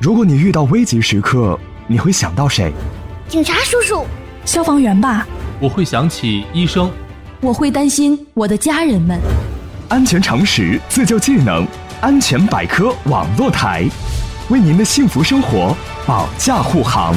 如果你遇到危急时刻，你会想到谁？ 警察叔叔。 消防员吧。 我会想起医生。 我会担心我的家人们。 安全常识，自救技能，安全百科网络台，为您的幸福生活保驾护航。